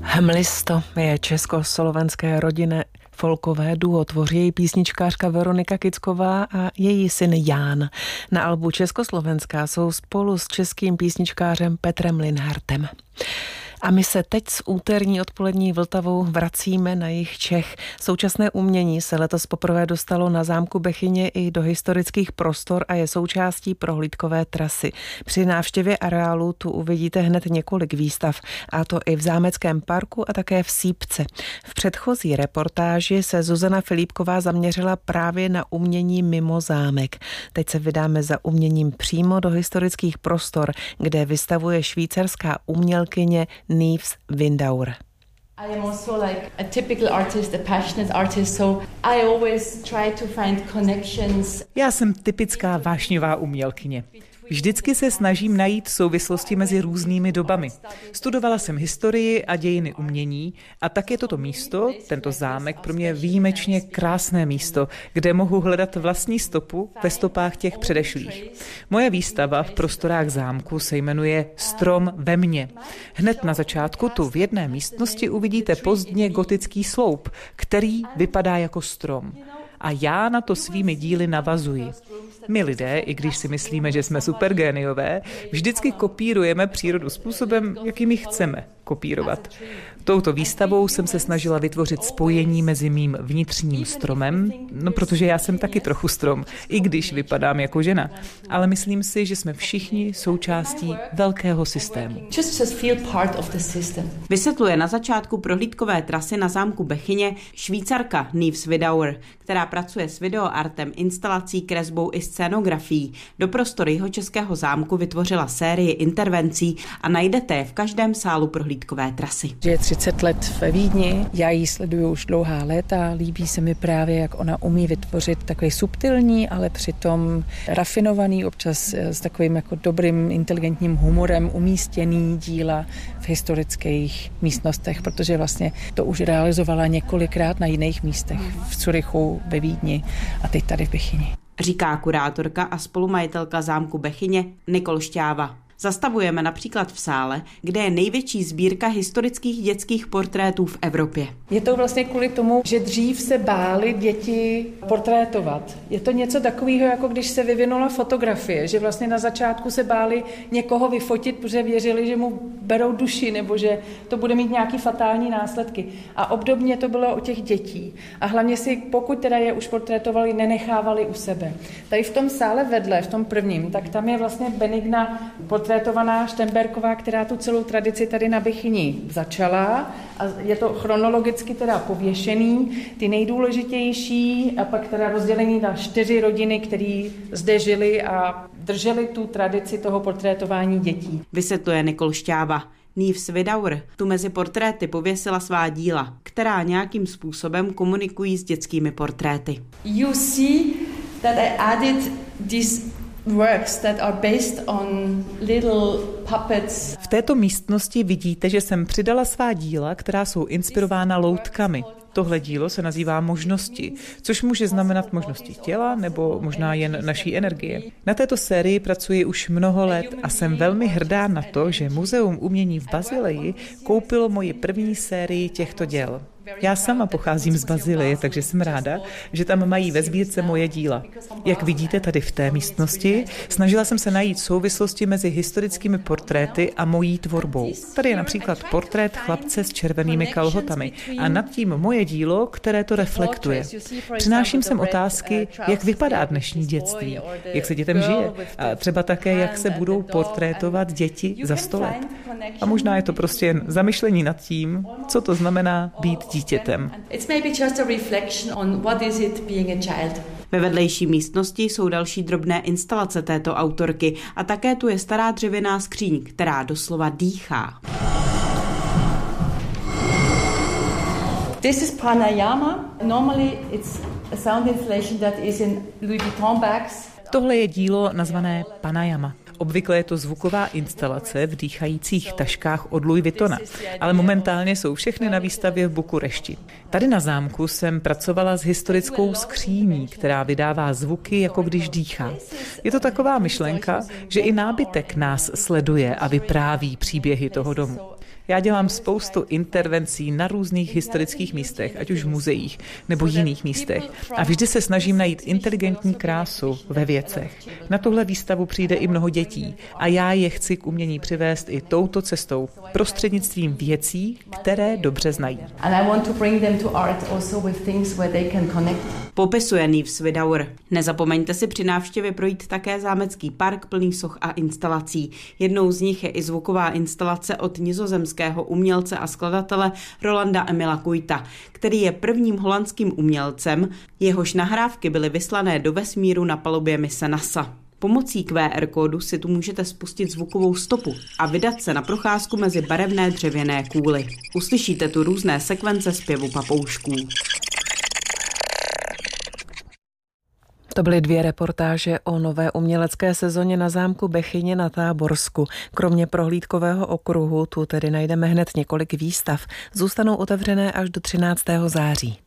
Hmlisto je československé rodinné folkové duo, tvoří její písničkářka Veronika Kicková a její syn Ján. Na albu Československá jsou spolu s českým písničkářem Petrem Linhartem. A my se teď s úterní odpolední Vltavou vracíme na jih Čech. Současné umění se letos poprvé dostalo na zámku Bechyně i do historických prostor a je součástí prohlídkové trasy. Při návštěvě areálu tu uvidíte hned několik výstav, a to i v Zámeckém parku a také v Sýpce. V předchozí reportáži se Zuzana Filipková zaměřila právě na umění mimo zámek. Teď se vydáme za uměním přímo do historických prostor, kde vystavuje švýcarská umělkyně Nives Windauer. I am also like a typical artist, a passionate artist, so I always try to find connections. Já jsem typická vášnivá umělkyně. Vždycky se snažím najít souvislosti mezi různými dobami. Studovala jsem historii a dějiny umění a tak je toto místo, tento zámek, pro mě výjimečně krásné místo, kde mohu hledat vlastní stopu ve stopách těch předešlých. Moje výstava v prostorách zámku se jmenuje Strom ve mně. Hned na začátku tu v jedné místnosti uvidíte pozdně gotický sloup, který vypadá jako strom. A já na to svými díly navazuji. My lidé, i když si myslíme, že jsme supergéniové, vždycky kopírujeme přírodu způsobem, jakým ji chceme kopírovat. Touto výstavou jsem se snažila vytvořit spojení mezi mým vnitřním stromem, protože já jsem taky trochu strom, i když vypadám jako žena. Ale myslím si, že jsme všichni součástí velkého systému. Vysvětluje na začátku prohlídkové trasy na zámku Bechyně Švýcarka Nives Windauer, která pracuje s videoartem, instalací, kresbou i scénografií. Do prostory Jihočeského zámku vytvořila sérii intervencí a najdete je v každém sálu prohlídkové trasy. Je 30 let ve Vídni, já ji sleduju už dlouhá léta, líbí se mi právě, jak ona umí vytvořit takový subtilní, ale přitom rafinovaný, občas s takovým jako dobrým, inteligentním humorem umístěný díla v historických místnostech, protože vlastně to už realizovala několikrát na jiných místech, v Curychu, ve Vídni a teď tady v Bechyni. Říká kurátorka a spolumajitelka zámku Bechyně Nikol Šťáva. Zastavujeme například v sále, kde je největší sbírka historických dětských portrétů v Evropě. Je to vlastně kvůli tomu, že dřív se báli děti portrétovat. Je to něco takového, jako když se vyvinula fotografie, že vlastně na začátku se báli někoho vyfotit, protože věřili, že mu berou duši nebo že to bude mít nějaký fatální následky. A obdobně to bylo u těch dětí. A hlavně si, pokud teda je už portrétovali, nenechávali u sebe. Tady v tom sále vedle, v tom prvním, tak tam je vlastně Benigna portrétovaná Štemberková, která tu celou tradici tady na Bechyni začala a je to chronologicky teda pověšený, ty nejdůležitější a pak teda rozdělení na 4 rodiny, které zde žili a drželi tu tradici toho portrétování dětí. Vysvětluje Nikol Šťáva. Nives Windauer tu mezi portréty pověsila svá díla, která nějakým způsobem komunikují s dětskými portréty. You see that I added this works that are based on little puppets. V této místnosti vidíte, že jsem přidala svá díla, která jsou inspirována loutkami. Tohle dílo se nazývá Možnosti, což může znamenat možnosti těla nebo možná jen naší energie. Na této sérii pracuji už mnoho let a jsem velmi hrdá na to, že Muzeum umění v Bazileji koupilo moji první sérii těchto děl. Já sama pocházím z Bazileje, takže jsem ráda, že tam mají ve sbírce moje díla. Jak vidíte tady v té místnosti, snažila jsem se najít souvislosti mezi historickými portréty a mojí tvorbou. Tady je například portrét chlapce s červenými kalhotami a nad tím moje dílo, které to reflektuje. Přináším sem otázky, jak vypadá dnešní dětství, jak se dětem žije a třeba také, jak se budou portrétovat děti za 100 let. A možná je to prostě jen zamyšlení nad tím, co to znamená být dítětem. Ve vedlejší místnosti jsou další drobné instalace této autorky a také tu je stará dřevěná skříň, která doslova dýchá. This is pranayama. Normally it's a sound installation that is in Louis Vuitton bags. Tohle je dílo nazvané Panayama. Obvykle je to zvuková instalace v dýchajících taškách od Louis Vuittona, ale momentálně jsou všechny na výstavě v Bukurešti. Tady na zámku jsem pracovala s historickou skříní, která vydává zvuky, jako když dýchá. Je to taková myšlenka, že i nábytek nás sleduje a vypráví příběhy toho domu. Já dělám spoustu intervencí na různých historických místech, ať už v muzeích nebo jiných místech. A vždy se snažím najít inteligentní krásu ve věcech. Na tuhle výstavu přijde i mnoho dětí a já je chci k umění přivést i touto cestou, prostřednictvím věcí, které dobře znají. Popisuje Nives Vidauer. Nezapomeňte si při návštěvě projít také zámecký park plný soch a instalací. Jednou z nich je i zvuková instalace od nizozemského umělce a skladatele Rolanda Emila Kuyta, který je prvním holandským umělcem, jehož nahrávky byly vyslané do vesmíru na palubě mise NASA. Pomocí QR kódu si tu můžete spustit zvukovou stopu a vydat se na procházku mezi barevné dřevěné kůly. Uslyšíte tu různé sekvence zpěvu papoušků. To byly 2 reportáže o nové umělecké sezóně na zámku Bechyně na Táborsku. Kromě prohlídkového okruhu tu tedy najdeme hned několik výstav. Zůstanou otevřené až do 13. září.